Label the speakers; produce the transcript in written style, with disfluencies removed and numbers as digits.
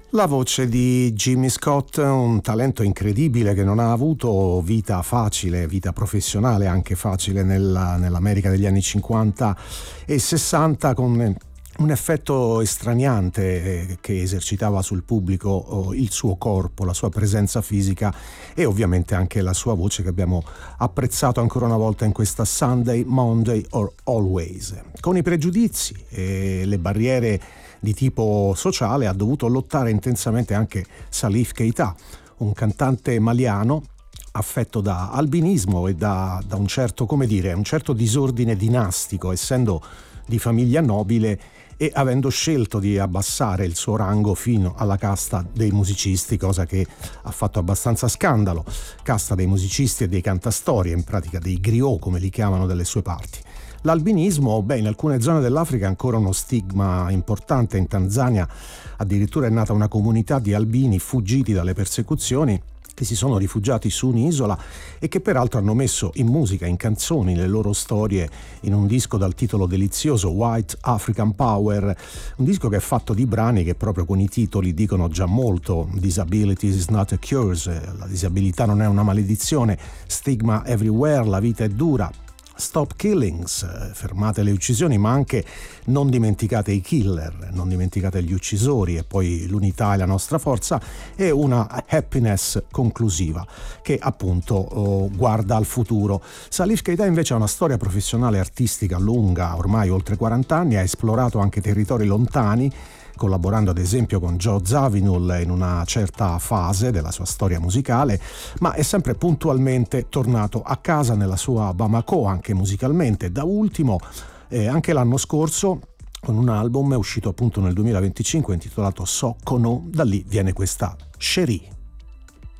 Speaker 1: La voce di Jimmy Scott, un talento incredibile che non ha avuto vita facile, vita professionale anche facile nell'America degli anni 50 e 60, con un effetto estraniante che esercitava sul pubblico il suo corpo, la sua presenza fisica e ovviamente anche la sua voce che abbiamo apprezzato ancora una volta in questa Sunday, Monday or Always. Con i pregiudizi e le barriere di tipo sociale ha dovuto lottare intensamente anche Salif Keita, un cantante maliano affetto da albinismo e da un certo, come dire, un certo disordine dinastico, essendo di famiglia nobile e avendo scelto di abbassare il suo rango fino alla casta dei musicisti, cosa che ha fatto abbastanza scandalo, casta dei musicisti e dei cantastorie, in pratica dei griot come li chiamano dalle sue parti. L'albinismo, in alcune zone dell'Africa è ancora uno stigma importante. In Tanzania addirittura è nata una comunità di albini fuggiti dalle persecuzioni che si sono rifugiati su un'isola e che peraltro hanno messo in musica, in canzoni, le loro storie in un disco dal titolo delizioso White African Power, un disco che è fatto di brani che proprio con i titoli dicono già molto. Disability is not a curse, la disabilità non è una maledizione, Stigma everywhere, la vita è dura, Stop Killings, fermate le uccisioni, ma anche non dimenticate i killer, non dimenticate gli uccisori, e poi l'unità è la nostra forza, e una happiness conclusiva che appunto guarda al futuro. Salif Keita invece ha una storia professionale e artistica lunga, ormai oltre 40 anni, ha esplorato anche territori lontani, collaborando ad esempio con Joe Zawinul in una certa fase della sua storia musicale, ma è sempre puntualmente tornato a casa nella sua Bamako, anche musicalmente. Da ultimo, anche l'anno scorso, con un album uscito appunto nel 2025 intitolato So Kono, da lì viene questa Cherie.